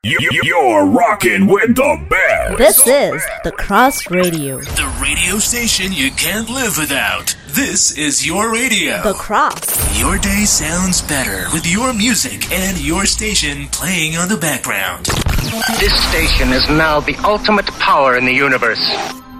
You're rocking with the best. This is The Cross Radio. The radio station you can't live without. This is your radio. The Cross. Your day sounds better with your music and your station playing on the background. This station is now the ultimate power in the universe.